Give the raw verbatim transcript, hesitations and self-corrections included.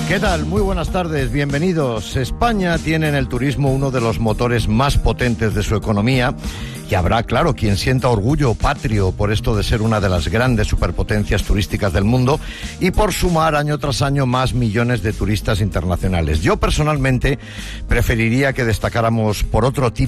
¿Qué tal? Muy buenas tardes, bienvenidos. España tiene en el turismo uno de los motores más potentes de su economía y habrá, claro, quien sienta orgullo patrio por esto de ser una de las grandes superpotencias turísticas del mundo y por sumar año tras año más millones de turistas internacionales. Yo personalmente preferiría que destacáramos por otro tipo